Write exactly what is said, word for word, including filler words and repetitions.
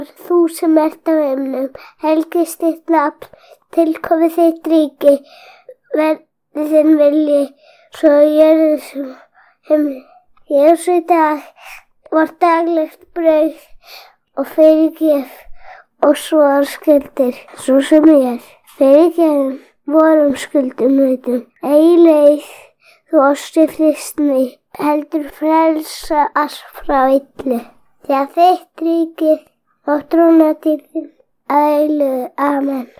Þú sem ert á himnum, helgist þitt nafn, tilkomi þitt ríki, verði þinn vilji, svo á jörðu sem á himnum. Gefðu okkur í dag vort daglegt brauð og fyrirgef og svo skuldir, svo sem ég fyrirgefum vorum skuldum veitum. Ei leið þú oss í frystni, heldur frelsa allt frá illu. Því að þitt ríki og tróna til þín að eilífu. Amen.